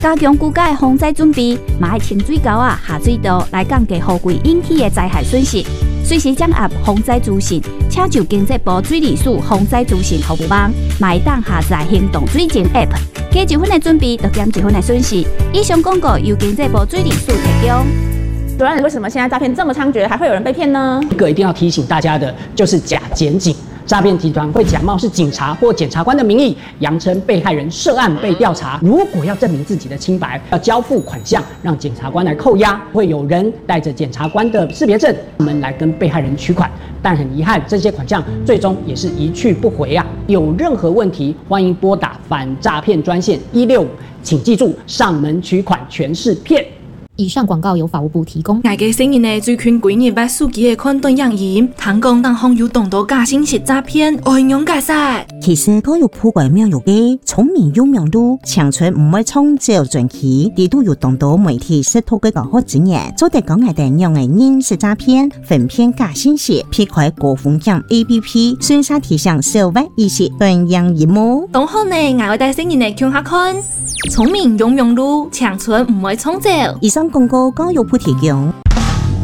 加强居家防灾准备，嘛要清水沟下水道来降低雨季引起的灾害损失。随时掌握防灾资讯，请就经济部水利署防灾资讯服务网，嘛会当下载行动水情 App， 加1分的准备，就减1分的损失。以上广告由经济部水利署提供。 主任，为什么现在诈骗这么猖獗，还会有人被骗呢？ 一个一定要提醒大家的，就是假检警。诈骗集团会假冒是警察或检察官的名义，扬称被害人涉案被调查。如果要证明自己的清白，要交付款项让检察官来扣押。会有人带着检察官的识别证，来跟被害人取款。但很遗憾，这些款项最终也是一去不回啊！有任何问题，欢迎拨打反诈骗专线165，请记住，上门取款全是骗。 以上广告由法务部提供。 外界承认的最近几日把手机的款断样言，听讲让网友动到假信息诈骗，我形容解释。 其实都有破解妙用嘅，聪明有妙度，长春唔会冲照转期，地都有动到媒体识图嘅搞好经验，做得讲嘅定用嘅人是诈骗，分骗假信息，撇开高风险 APP， 宣传提醒消费意识断样业务。 同好呢，外带承认的强下看，聪明有妙度，长春唔会冲照。 以上广告由法务部提供。